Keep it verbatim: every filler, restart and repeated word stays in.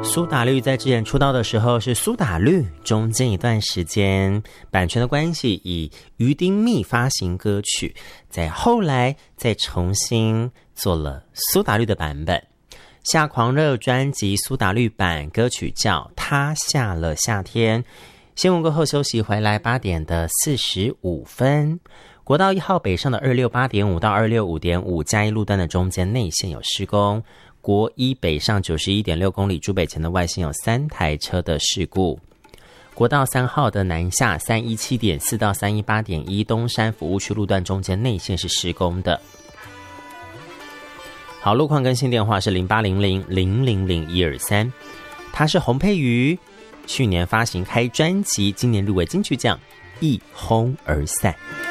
苏打绿在之前出道的时候是苏打绿，中间一段时间版权的关系以于丁蜜发行歌曲，在后来再重新做了苏打绿的版本。夏狂热专辑苏打绿版歌曲叫《他下了夏天》。新闻过后休息回来，八点的四十五分。国道一号北上的二六八点五到二六五点五嘉义路段的中间内线有施工。国一北上九十一点六公里竹北前的外线有三台车的事故。国道三号的南下三一七点四到三一八点一东山服务区路段中间内线是施工的。好，路况更新电话是零八零零零零零一二三。他是洪佩瑜，去年发行开专辑，今年入围金曲奖，一哄而散。